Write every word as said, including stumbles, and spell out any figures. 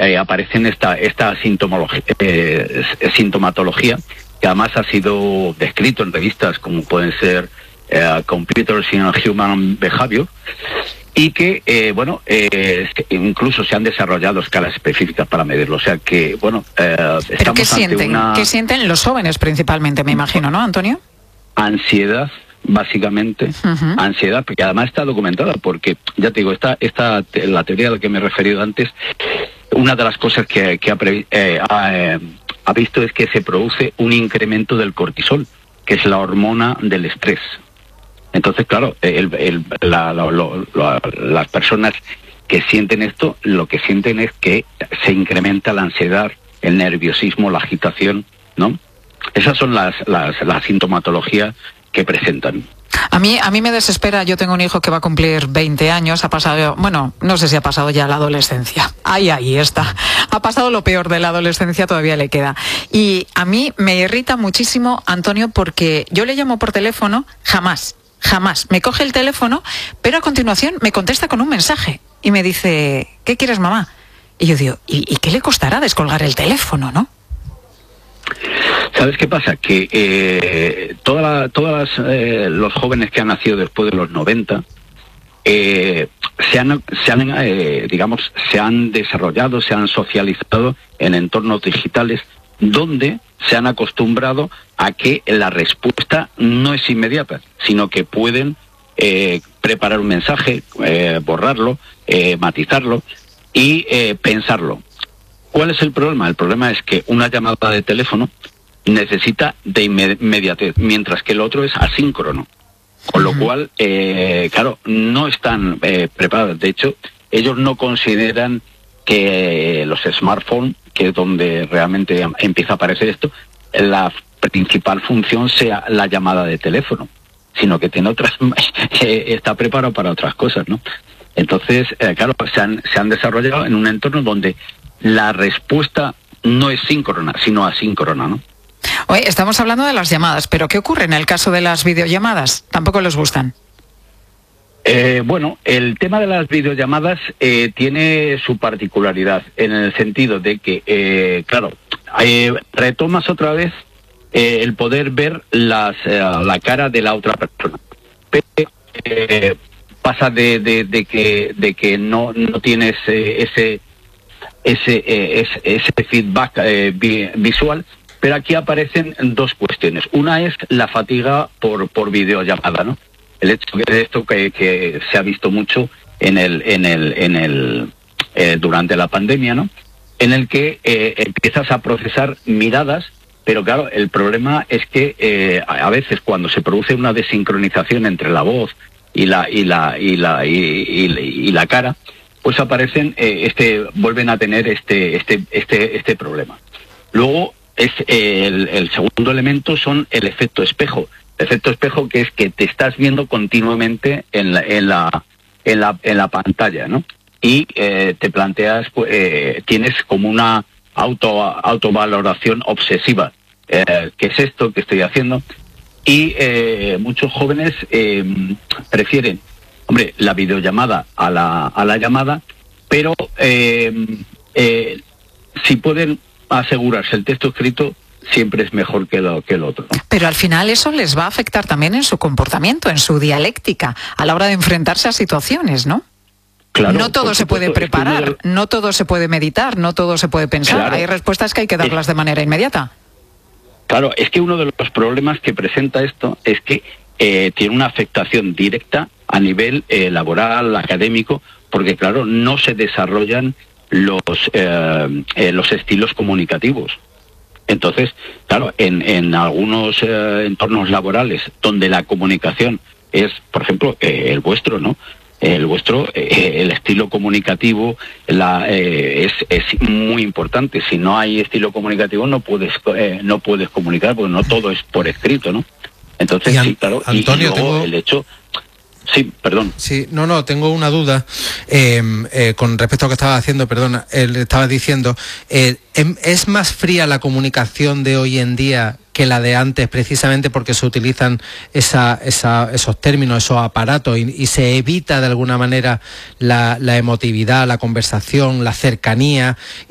eh, aparecen esta, esta sintomología, eh, sintomatología, que además ha sido descrito en revistas como pueden ser eh, Computers in Human Behavior, y que, eh, bueno, eh, incluso se han desarrollado escalas específicas para medirlo. O sea que, bueno, eh, ¿Pero estamos qué sienten? ante una... ¿Qué sienten los jóvenes principalmente, me imagino, no, Antonio? Ansiedad, básicamente, uh-huh. Ansiedad, porque además está documentada, porque, ya te digo, esta, esta, la teoría a la que me he referido antes, una de las cosas que, que ha, eh, ha, eh, ha visto es que se produce un incremento del cortisol, que es la hormona del estrés. Entonces, claro, el, el, la, lo, lo, lo, las personas que sienten esto, lo que sienten es que se incrementa la ansiedad, el nerviosismo, la agitación, ¿no? Esas son las, las, las sintomatologías que presentan. A mí, a mí me desespera, yo tengo un hijo que va a cumplir veinte años, ha pasado, bueno, no sé si ha pasado ya la adolescencia. Ahí, ahí está. Ha pasado lo peor de la adolescencia, todavía le queda. Y a mí me irrita muchísimo, Antonio, porque yo le llamo por teléfono, jamás. Jamás. Me coge el teléfono, pero a continuación me contesta con un mensaje y me dice, ¿qué quieres, mamá? Y yo digo, ¿y, y qué le costará descolgar el teléfono, no? ¿Sabes qué pasa? Que eh, toda la, todas eh, los jóvenes que han nacido después de los noventa eh, se han, se han eh, digamos, se han desarrollado, se han socializado en entornos digitales donde se han acostumbrado a que la respuesta no es inmediata, sino que pueden eh, preparar un mensaje, eh, borrarlo, eh, matizarlo y eh, pensarlo. ¿Cuál es el problema? El problema es que una llamada de teléfono necesita de inmediatez, mientras que el otro es asíncrono. Con lo cual, eh, claro, no están eh, preparados. De hecho, ellos no consideran que los smartphones, que es donde realmente empieza a aparecer esto, la principal función sea la llamada de teléfono, sino que tiene otras, está preparado para otras cosas, ¿no? Entonces, eh, claro, se han, se han desarrollado en un entorno donde la respuesta no es síncrona, sino asíncrona, ¿no? Oye, estamos hablando de las llamadas, pero ¿qué ocurre en el caso de las videollamadas? ¿Tampoco les gustan? Eh, bueno, el tema de las videollamadas eh, tiene su particularidad, en el sentido de que, eh, claro, eh, retomas otra vez eh, el poder ver las, eh, la cara de la otra persona. Pero, eh, pasa de, de, de que de que no, no tienes eh, ese ese, eh, ese ese feedback eh, vi, visual, pero aquí aparecen dos cuestiones. Una es la fatiga por por videollamada, ¿no? El hecho de esto que, que se ha visto mucho en el en el en el eh, durante la pandemia, ¿no? En el que eh, empiezas a procesar miradas, pero claro, el problema es que eh, a veces cuando se produce una desincronización entre la voz y la y la y la y, y, y la cara, pues aparecen eh, este vuelven a tener este este este este problema. Luego es eh, el, el segundo elemento son el efecto espejo. El efecto espejo, que es que te estás viendo continuamente en la en la en la, en la pantalla, ¿no? Y eh, te planteas, pues, eh, tienes como una auto autovaloración obsesiva. Eh, ¿Qué es esto que estoy haciendo? Y eh, muchos jóvenes eh, prefieren, hombre, la videollamada a la a la llamada, pero eh, eh, si pueden asegurarse el texto escrito, siempre es mejor que lo que el otro, ¿no? Pero al final eso les va a afectar también en su comportamiento, en su dialéctica, a la hora de enfrentarse a situaciones, ¿no? Claro, no todo se puede preparar, es que no todo se puede meditar, no todo se puede pensar. Claro, hay respuestas que hay que darlas de manera inmediata. Claro, es que uno de los problemas que presenta esto es que eh, tiene una afectación directa a nivel eh, laboral, académico, porque claro, no se desarrollan los eh, eh, los estilos comunicativos. Entonces, claro, en, en algunos eh, entornos laborales donde la comunicación es, por ejemplo, eh, el vuestro, ¿no? El vuestro, eh, el estilo comunicativo la, eh, es, es muy importante. Si no hay estilo comunicativo, no puedes eh, no puedes comunicar, porque no todo es por escrito, ¿no? Entonces, an- sí, claro. Antonio, y, y luego tengo... el hecho... Sí, perdón. Sí, no, no, tengo una duda eh, eh, con respecto a lo que estaba haciendo, perdona, él estaba diciendo, eh, ¿es más fría la comunicación de hoy en día que la de antes, precisamente porque se utilizan esa, esa, esos términos, esos aparatos, y, y se evita de alguna manera la, la emotividad, la conversación, la cercanía?